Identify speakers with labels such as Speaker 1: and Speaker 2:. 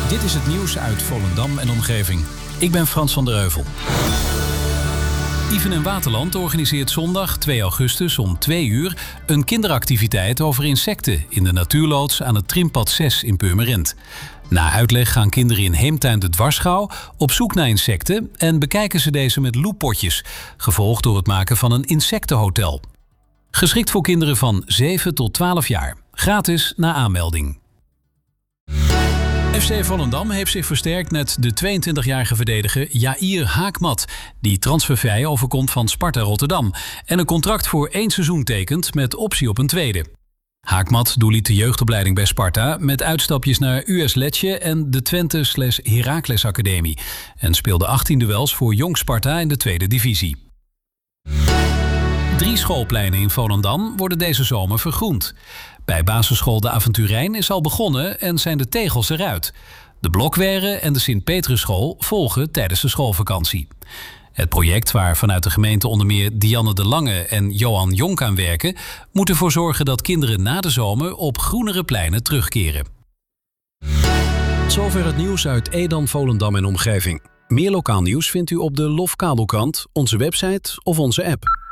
Speaker 1: Dit is het nieuws uit Volendam en omgeving. Ik ben Frans van der Heuvel. Iven en Waterland organiseert zondag 2 augustus om 2 uur... een kinderactiviteit over insecten in de natuurloods aan het Trimpad 6 in Purmerend. Na uitleg gaan kinderen in Heemtuin de Dwarsschouw op zoek naar insecten... en bekijken ze deze met loeppotjes, gevolgd door het maken van een insectenhotel. Geschikt voor kinderen van 7 tot 12 jaar. Gratis na aanmelding. FC Volendam heeft zich versterkt met de 22-jarige verdediger Jair Haakmat, die transfervrij overkomt van Sparta Rotterdam en een contract voor 1 seizoen tekent met optie op een tweede. Haakmat doorliep de jeugdopleiding bij Sparta met uitstapjes naar US Lecce en de Twente/Heracles Academie en speelde 18 duels voor Jong Sparta in de tweede divisie. 3 schoolpleinen in Volendam worden deze zomer vergroend. Bij basisschool De Avonturijn is al begonnen en zijn de tegels eruit. De Blokweren en de Sint-Petrusschool volgen tijdens de schoolvakantie. Het project, waar vanuit de gemeente onder meer Dianne de Lange en Johan Jonk aan werken, moet ervoor zorgen dat kinderen na de zomer op groenere pleinen terugkeren.
Speaker 2: Tot zover het nieuws uit Edam, Volendam en omgeving. Meer lokaal nieuws vindt u op de Lofkabelkrant, onze website of onze app.